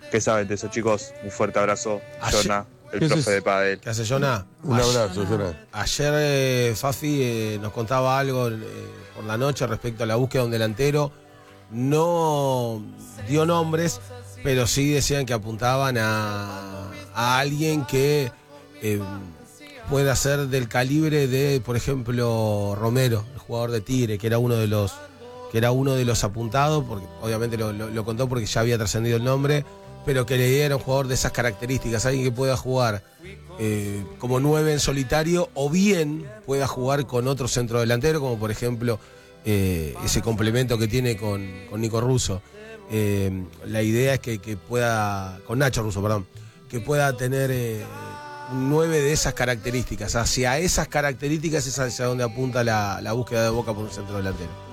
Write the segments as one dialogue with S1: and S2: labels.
S1: ¿Qué saben de esos chicos? Un fuerte abrazo, Jonah, el profe de pádel.
S2: ¿Qué hace, Jonah?
S3: Un abrazo, Jonah.
S2: Ayer Fafi nos contaba algo por la noche respecto a la búsqueda de un delantero. No dio nombres, pero sí decían que apuntaban a alguien que pueda ser del calibre de, por ejemplo, Romero, el jugador de Tigre, que era uno de los apuntados, porque obviamente lo contó porque ya había trascendido el nombre, pero que le diera un jugador de esas características, alguien que pueda jugar como 9 en solitario, o bien pueda jugar con otro centrodelantero, como por ejemplo ese complemento que tiene con Nico Russo. La idea es que pueda, con Nacho Russo, perdón, que pueda tener un 9 de esas características. Hacia esas características es hacia donde apunta la búsqueda de Boca por un centrodelantero.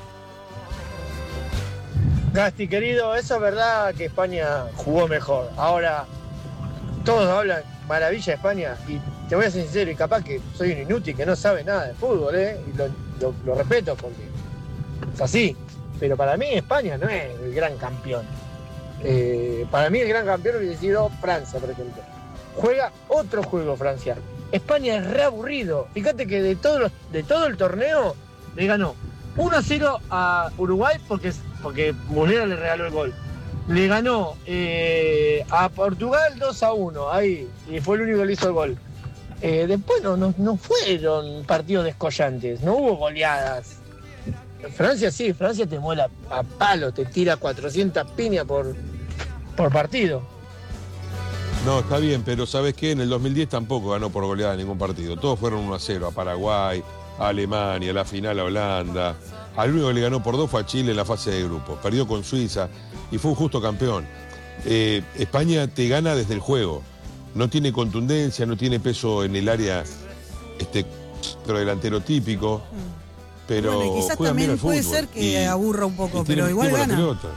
S4: Gasti, querido, eso es verdad que España jugó mejor. Ahora, todos hablan maravilla de España y te voy a ser sincero, y capaz que soy un inútil que no sabe nada de fútbol, y lo respeto porque es así. Pero para mí España no es el gran campeón. Para mí el gran campeón hubiese sido Francia, por ejemplo. Juega otro juego Francia. España es re aburrido. Fíjate que de todo el torneo le ganó 1-0 a Uruguay porque Muslera le regaló el gol. Le ganó a Portugal 2-1, ahí, y fue el único que le hizo el gol. Después no fueron partidos descollantes, no hubo goleadas. Francia sí, Francia te muela a palo, te tira 400 piñas por partido.
S3: No, está bien, pero ¿sabes qué? En el 2010 tampoco ganó por goleada ningún partido. Todos fueron 1-0 a Paraguay, a Alemania, a la final a Holanda. Al único que le ganó por 2 fue a Chile en la fase de grupo. Perdió con Suiza y fue un justo campeón. España te gana desde el juego. No tiene contundencia, no tiene peso en el área delantero típico. Pero
S5: bueno, y quizás
S3: juegan bien
S5: también
S3: al
S5: puede
S3: fútbol
S5: ser que aburra un poco, pero igual
S3: la
S5: gana.
S3: pelota.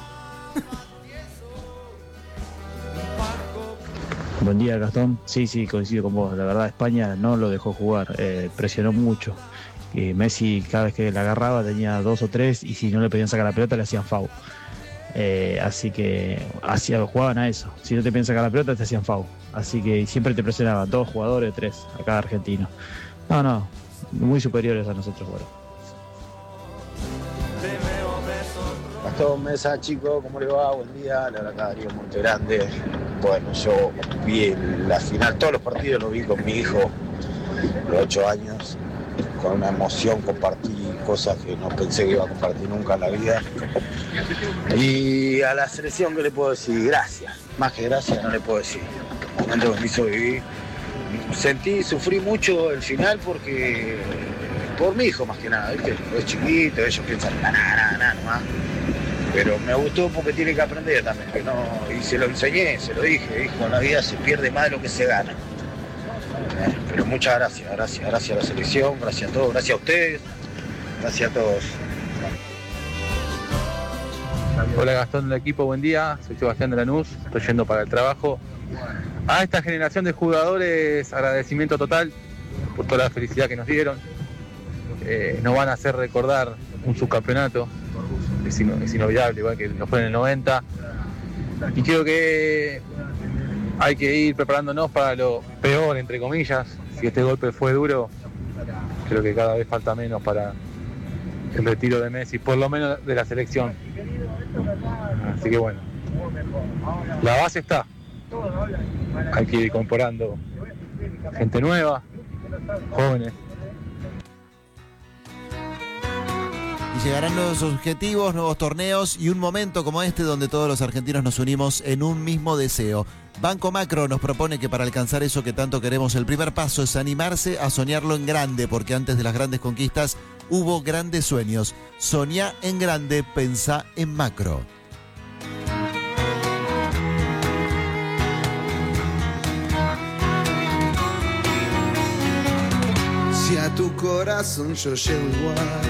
S6: Buen día, Gastón. Sí, coincido con vos. La verdad, España no lo dejó jugar, presionó mucho. Messi, cada vez que la agarraba, tenía 2 o 3, y si no le podían sacar la pelota, le hacían foul. Así que jugaban a eso. Si no te podían sacar la pelota, te hacían foul. Así que siempre te presionaban 2 jugadores, 3 a cada argentino. No, muy superiores a nosotros, bueno.
S7: Gastón, Mesa, chicos, ¿cómo le va? Buen día, la verdad, Darío Montegrande. Bueno, yo vi la final, todos los partidos los vi con mi hijo, de 8 años, con una emoción compartí cosas que no pensé que iba a compartir nunca en la vida. Y a la selección, ¿qué le puedo decir? Gracias, más que gracias no le puedo decir. El momento que me hizo vivir, sufrí mucho el final porque, por mi hijo más que nada, ¿viste? Es chiquito, ellos piensan nada nomás. Pero me gustó porque tiene que aprender también, que no, y se lo enseñé, se lo dije, hijo, en la vida se pierde más de lo que se gana. Pero muchas gracias a la selección, gracias a todos, gracias a ustedes, gracias a todos.
S8: Hola Gastón del equipo, buen día, soy Sebastián de Lanús, estoy yendo para el trabajo. A esta generación de jugadores, agradecimiento total por toda la felicidad que nos dieron. Nos van a hacer recordar un subcampeonato, es inolvidable, igual que lo fue en el 90. Y creo que hay que ir preparándonos para lo peor, entre comillas. Si este golpe fue duro, creo que cada vez falta menos para el retiro de Messi, por lo menos de la selección. Así que bueno, la base está. Hay que ir incorporando gente nueva, jóvenes.
S9: Y llegarán nuevos objetivos, nuevos torneos y un momento como este donde todos los argentinos nos unimos en un mismo deseo. Banco Macro nos propone que para alcanzar eso que tanto queremos, el primer paso es animarse a soñarlo en grande, porque antes de las grandes conquistas hubo grandes sueños. Soñá en grande, pensá en macro.
S10: Si a tu corazón yo llego igual,